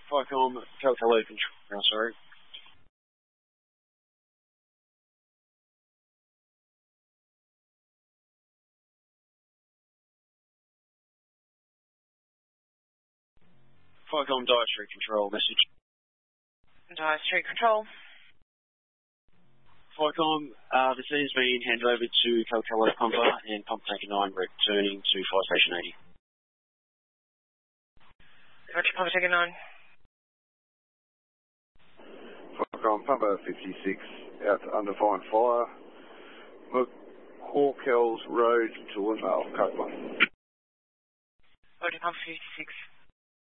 Ficom, Calcalo Control, sorry. Ficom Dietary Control message. Dietary Control. Ficom, the scene's been handed over to Calcalo Pumper and Pump Tanker 9 returning to Fire Station 80. Roger, Pump Tanker 9. Ficom, Pumper 56, out to undefined fire. Hawkells Road to Woodvale, Copeland. Roger, Pumper 56.